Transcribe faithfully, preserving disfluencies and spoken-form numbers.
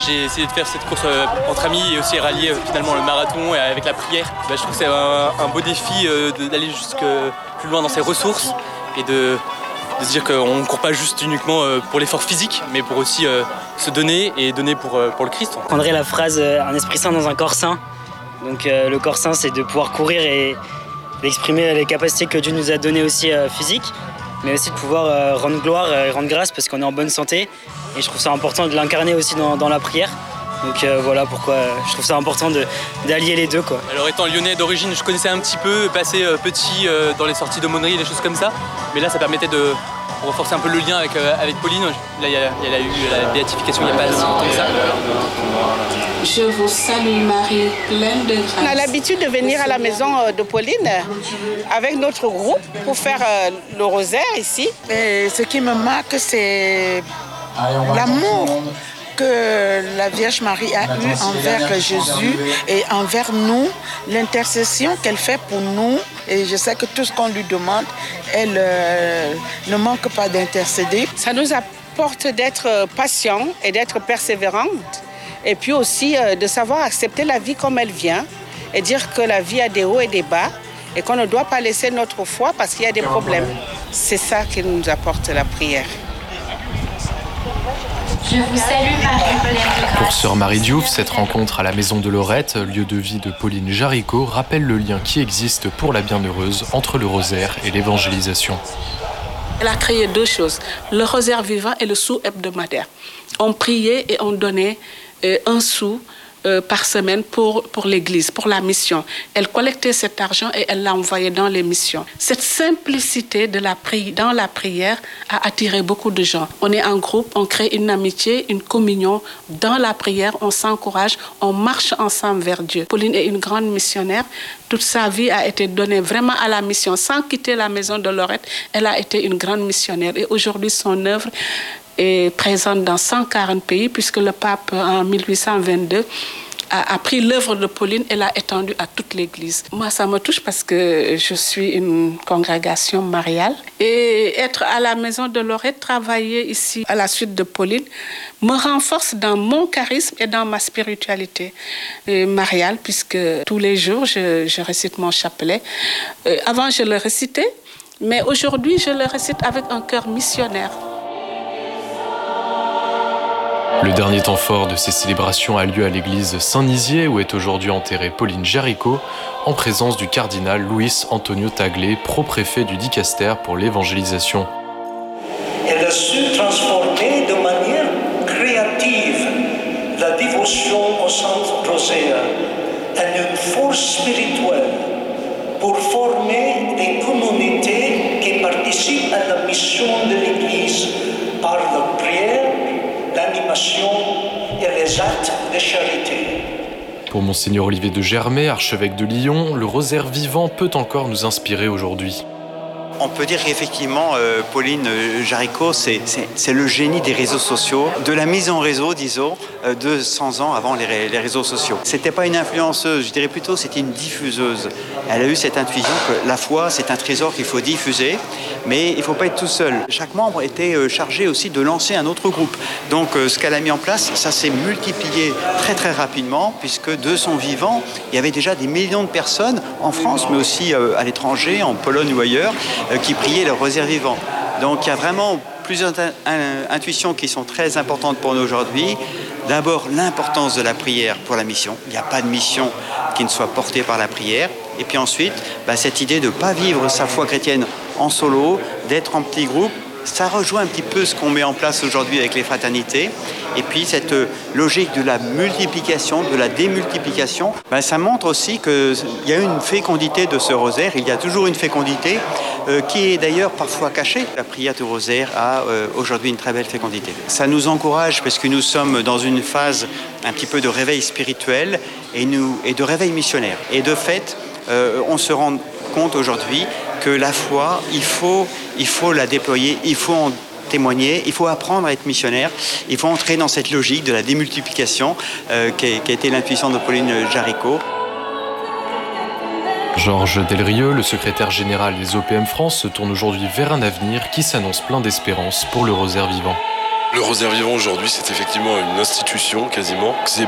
J'ai essayé de faire cette course euh, entre amis et aussi rallier euh, finalement le marathon avec la prière. Bah, je trouve que c'est un, un beau défi euh, d'aller jusque plus loin dans ses ressources et de, de se dire qu'on ne court pas juste uniquement euh, pour l'effort physique, mais pour aussi euh, se donner et donner pour, euh, pour le Christ. Je prendrais la phrase euh, « un esprit saint dans un corps saint ». Donc euh, le corps saint, c'est de pouvoir courir et d'exprimer les capacités que Dieu nous a données aussi euh, physiques, mais aussi de pouvoir euh, rendre gloire et rendre grâce parce qu'on est en bonne santé. Et je trouve ça important de l'incarner aussi dans, dans la prière. Donc euh, voilà pourquoi euh, je trouve ça important de, d'allier les deux, quoi. Alors étant lyonnais d'origine, je connaissais un petit peu, passé euh, petit euh, dans les sorties d'aumônerie, des choses comme ça. Mais là, ça permettait de renforcer un peu le lien avec, euh, avec Pauline. Là, il y, y a eu la béatification il n'y a pas si longtemps que ça. Je vous salue Marie, pleine de grâce. On a l'habitude de venir à la maison de Pauline avec notre groupe pour faire le rosaire ici. Et ce qui me marque, c'est l'amour que la Vierge Marie a eu envers Jésus et envers nous, l'intercession qu'elle fait pour nous. Et je sais que tout ce qu'on lui demande, elle euh, ne manque pas d'intercéder. Ça nous apporte d'être patients et d'être persévérantes. Et puis aussi euh, de savoir accepter la vie comme elle vient et dire que la vie a des hauts et des bas et qu'on ne doit pas laisser notre foi parce qu'il y a des problèmes. C'est ça qui nous apporte la prière. Je vous salue Marie, pleine de grâce. Pour sœur Marie Diouf, cette rencontre à la Maison de Lorette, lieu de vie de Pauline Jaricot, rappelle le lien qui existe pour la bienheureuse entre le rosaire et l'évangélisation. Elle a créé deux choses, le rosaire vivant et le sou hebdomadaire. On priait et on donnait euh, un sou Euh, par semaine pour, pour l'église, pour la mission. Elle collectait cet argent et elle l'envoyait dans les missions. Cette simplicité de la pri- dans la prière a attiré beaucoup de gens. On est en groupe, on crée une amitié, une communion. Dans la prière, on s'encourage, on marche ensemble vers Dieu. Pauline est une grande missionnaire. Toute sa vie a été donnée vraiment à la mission. Sans quitter la maison de Lorette, elle a été une grande missionnaire. Et aujourd'hui, son œuvre est présente dans cent quarante pays, puisque le pape, en mille huit cent vingt-deux, a, a pris l'œuvre de Pauline et l'a étendue à toute l'Église. Moi, ça me touche parce que je suis une congrégation mariale. Et être à la maison de Lorette, travailler ici à la suite de Pauline, me renforce dans mon charisme et dans ma spiritualité euh, mariale, puisque tous les jours, je, je récite mon chapelet. Euh, avant, je le récitais, mais aujourd'hui, je le récite avec un cœur missionnaire. Le dernier temps fort de ces célébrations a lieu à l'église Saint-Nizier, où est aujourd'hui enterrée Pauline Jaricot, en présence du cardinal Luis Antonio Tagle, pro-préfet du Dicaster pour l'évangélisation. Elle a su transformer de manière créative la dévotion au Saint Rosaire en une force spirituelle pour former des communautés qui participent à la mission de l'Église par la prière, l'animation et les actes de charité. Pour Monseigneur Olivier de Germay, archevêque de Lyon, le rosaire vivant peut encore nous inspirer aujourd'hui. On peut dire qu'effectivement, euh, Pauline Jaricot, c'est, c'est, c'est le génie des réseaux sociaux, de la mise en réseau, disons, euh, deux cents ans avant les, ré, les réseaux sociaux. C'était pas une influenceuse, je dirais plutôt c'était une diffuseuse. Elle a eu cette intuition que la foi, c'est un trésor qu'il faut diffuser, mais il ne faut pas être tout seul. Chaque membre était euh, chargé aussi de lancer un autre groupe. Donc euh, ce qu'elle a mis en place, ça s'est multiplié très très rapidement, puisque de son vivant, il y avait déjà des millions de personnes en France, mais aussi euh, à l'étranger, en Pologne ou ailleurs, qui priaient le rosaire vivant. Donc il y a vraiment plusieurs intuitions qui sont très importantes pour nous aujourd'hui. D'abord, l'importance de la prière pour la mission. Il n'y a pas de mission qui ne soit portée par la prière. Et puis ensuite, bah, cette idée de ne pas vivre sa foi chrétienne en solo, d'être en petit groupe, ça rejoint un petit peu ce qu'on met en place aujourd'hui avec les fraternités. Et puis cette logique de la multiplication, de la démultiplication, ben ça montre aussi qu'il y a une fécondité de ce rosaire. Il y a toujours une fécondité euh, qui est d'ailleurs parfois cachée. La prière du rosaire a euh, aujourd'hui une très belle fécondité. Ça nous encourage parce que nous sommes dans une phase un petit peu de réveil spirituel et, nous, et de réveil missionnaire. Et de fait, euh, on se rend compte aujourd'hui que la foi, il faut, il faut la déployer, il faut en témoigner, il faut apprendre à être missionnaire, il faut entrer dans cette logique de la démultiplication euh, qui, a, qui a été l'intuition de Pauline Jaricot. Georges Delrieux, le secrétaire général des O P M France, se tourne aujourd'hui vers un avenir qui s'annonce plein d'espérance pour le rosaire vivant. Le Rosaire Vivant aujourd'hui, c'est effectivement une institution quasiment. C'est